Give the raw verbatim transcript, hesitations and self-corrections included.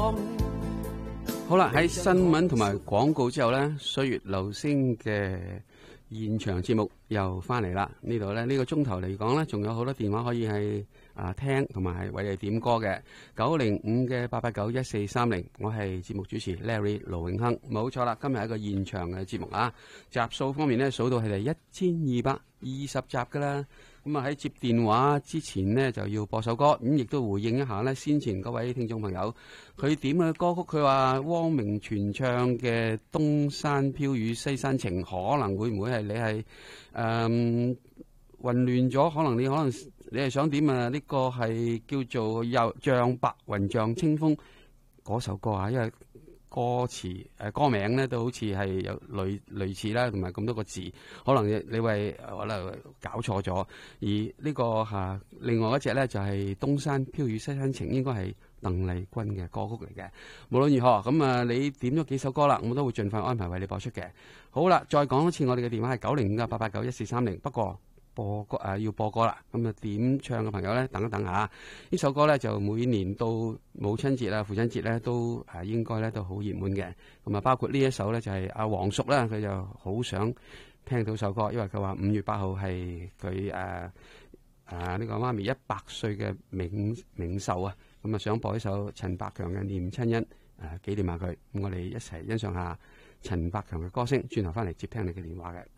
好啦，喺新聞同埋廣告之後呢，歲月留聲嘅現場節目又翻嚟啦。呢度呢，呢、呢個鐘頭嚟講呢，仲有好多電話可以係啊聽同埋為你點歌嘅。九零五嘅八八九一四三零，我係節目主持 Larry 盧永亨，冇錯啦。今日係一個現場嘅節目啊，集數方面呢，數到係嚟一千二百二十集噶啦。咁啊喺接電話之前呢，就要播首歌，咁亦都回應一下呢先前嗰位聽眾朋友佢點嘅歌曲，佢話汪明荃唱嘅《東山飄雨西山情》，可能會唔會係你係誒、嗯、混亂咗？可能你可能你係想點啊？呢、這個係叫做又像白雲像清風嗰首歌啊，因為歌詞誒歌名咧都好似係有類類似啦，同埋咁多個字，可能你你為可能搞錯咗。而呢、這個嚇、啊、另外一隻咧就係、是《東山飄雨西山情》，應該係鄧麗君嘅歌曲嚟嘅。無論如何，咁啊你點咗幾首歌啦，我都會盡快安排為你播出嘅。好啦，再講一次，我哋嘅電話係九零五嘅八八九一四三零。不過播歌誒、啊、要播歌啦，咁啊點唱嘅朋友咧，等一等下。呢首歌咧就每年到母親節啦、父親節咧都誒、啊、應該咧都好熱門嘅。咁啊包括呢一首咧就係阿黃叔啦，佢就好想聽到首歌，因為佢話五月八號係佢誒誒呢個媽咪一百歲嘅冥冥壽啊，咁啊想播一首陳百強嘅《念親恩》誒紀念下佢。咁我哋一齊欣賞下陳百強嘅歌聲，轉頭翻嚟接聽你嘅電話嘅。